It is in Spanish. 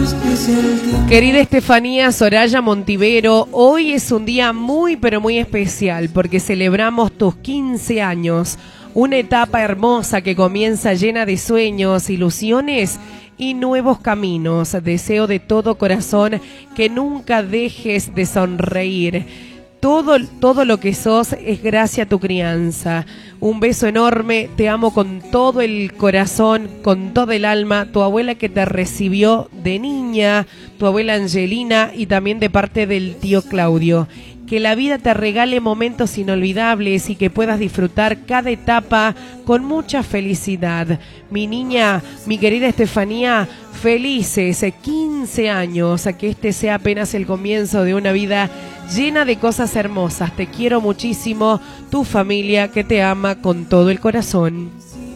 Querida Estefanía Soraya Montivero, hoy es un día muy pero muy especial porque celebramos tus 15 años, una etapa hermosa que comienza llena de sueños, ilusiones y nuevos caminos. Deseo de todo corazón que nunca dejes de sonreír. Todo lo que sos es gracias a tu crianza. Un beso enorme, te amo con todo el corazón, con todo el alma. Tu abuela que te recibió de niña, tu abuela Angelina y también de parte del tío Claudio. Que la vida te regale momentos inolvidables y que puedas disfrutar cada etapa con mucha felicidad. Mi niña, mi querida Estefanía, felices 15 años, a que este sea apenas el comienzo de una vida llena de cosas hermosas. Te quiero muchísimo, tu familia que te ama con todo el corazón.